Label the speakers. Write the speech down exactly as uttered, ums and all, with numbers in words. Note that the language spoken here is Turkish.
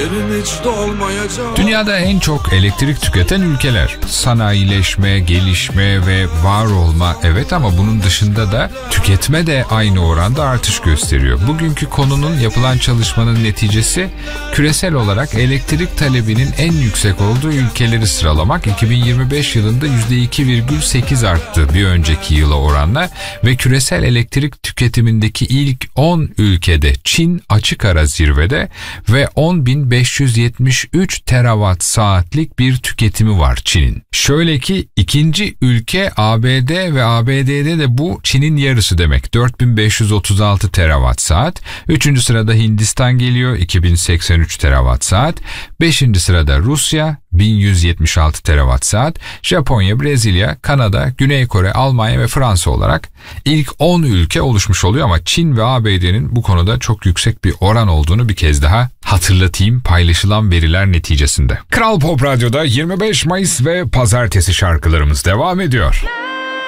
Speaker 1: yerin hiç dolmayacak.
Speaker 2: Dünyada en çok elektrik tüketen ülkeler. Sanayileşme, gelişme ve var olma evet, ama bunun dışında da tüketme de aynı oranda artış gösteriyor. Bugünkü konunun, yapılan çalışmanın neticesi küresel olarak elektrik talebinin en yüksek olduğu ülkeleri sıralamak. iki bin yirmi beş yılında yüzde iki virgül sekiz arttı bir önceki yıla oranla ve küresel elektrik tüketimindeki ilk on ülkede Çin açık ara zirvede ve on bin beş yüz yetmiş üç terawatt saatlik bir tüketimi var Çin'in. Şöyle ki ikinci ülke A B D ve A B D'de de bu Çin'in yarısı demek, dört bin beş yüz otuz altı terawatt saat. Üçüncü sırada Hindistan geliyor, iki bin seksen üç terawatt saat. Beşinci sırada Rusya, bin yüz yetmiş altı terawatt saat. Japonya, Brezilya, Kanada, Güney Kore, Almanya ve Fransa olarak ilk on ülke oluşmuş oluyor, ama Çin ve A B D'nin bu konuda çok yüksek bir oran olduğunu bir kez daha hatırlatayım paylaşılan veriler neticesinde. Kral Pop Radyo'da yirmi beş Mayıs ve Pazartesi şarkılarımız devam ediyor.